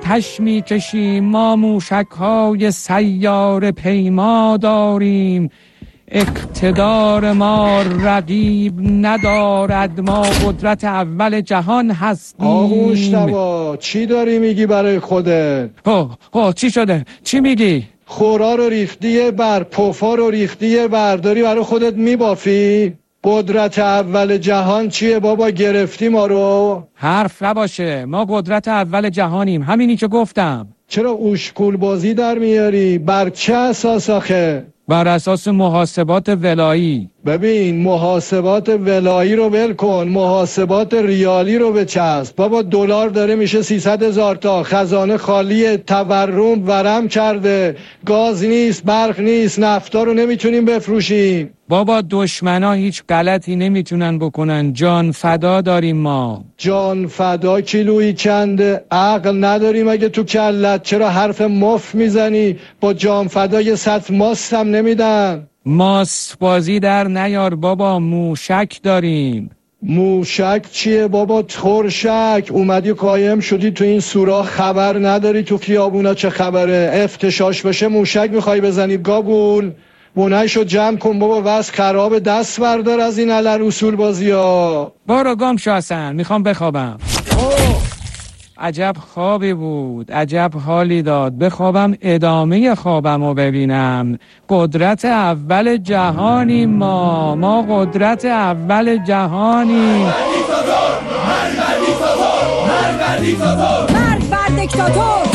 آتش میکشیم، ما موشک های سیاره پیما داریم. اقتدار ما رقیب ندارد، ما قدرت اول جهان هستیم. آقا مجتبی چی داری میگی برای خودت؟ چی شده؟ چی میگی؟ خورا رو ریختی بر، پفا رو ریختی بر، داری برای خودت میبافی؟ قدرت اول جهان چیه بابا؟ گرفتی ما رو؟ حرف نباشه، ما قدرت اول جهانیم، همینی که گفتم. چرا اوشکول بازی در میاری؟ بر چه اساس آخه؟ بر اساس محاسبات ولایی. ببین محاسبات ولایی رو ول کن، محاسبات ریالی رو بچسب. بابا دلار داره میشه 300,000 تا، خزانه خالیه، تورم ورم کرده، گاز نیست، برق نیست، نفتا رو نمیتونیم بفروشیم. بابا دشمنا هیچ غلطی نمیتونن بکنن، جان فدا داریم ما. جان فدا کیلویی چنده؟ عقل نداری مگه تو کلت؟ چرا حرف مف میزنی؟ با جان فدا یه سطل ماست هم نمیدن. ماست بازی در نیار بابا، موشک داریم. موشک چیه بابا؟ ترشک اومدی قایم شدی تو این سوراخ، خبر نداری تو خیابونا چه خبره؟ افتشاش بشه موشک میخوای بزنی گاگول؟ بونهشو جمع کن بابا، وز خراب، دست بردار از این علل اصول بازی ها. برو گم شو حسن، میخوام بخوابم. عجب خوابی بود، عجب حالی داد. بخوابم ادامه خوابم رو ببینم. قدرت اول جهانیم ما قدرت اول جهانیم. مرگ بر دیکتاتور.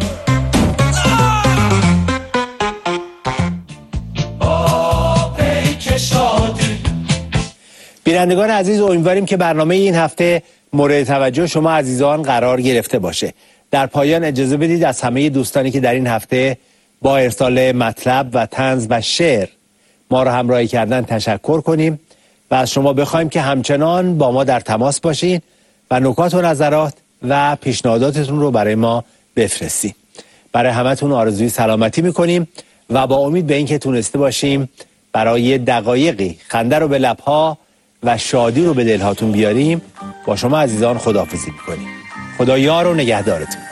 بینندگان عزیز، امیدواریم که برنامه این هفته مورد توجه شما عزیزان قرار گرفته باشه. در پایان اجازه بدید از همه دوستانی که در این هفته با ارسال مطلب و طنز و شعر ما را همراهی کردن تشکر کنیم و از شما بخوایم که همچنان با ما در تماس باشین و نکات و نظرات و پیشنهاداتتون رو برای ما بفرستین. برای همتون آرزوی سلامتی میکنیم و با امید به اینکه تونسته باشیم برای دقایقی خنده رو به لبها و شادی رو به دلهاتون بیاریم. با شما عزیزان خداحافظی میکنیم. خدا یار و نگهدارتون.